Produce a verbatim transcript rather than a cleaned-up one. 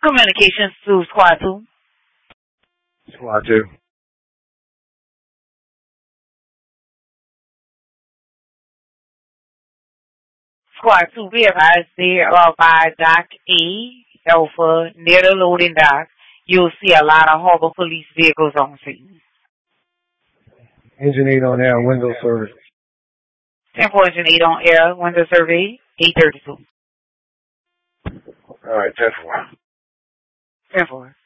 Communications to Squad two. Squad two. Squad two, be advised there uh, by Dock A, Alpha, near the loading dock. You'll see a lot of harbor police vehicles on scene. Engine eight on air, window service. ten four engine eight on air, window survey, eight thirty-two. All right, ten four. ten four.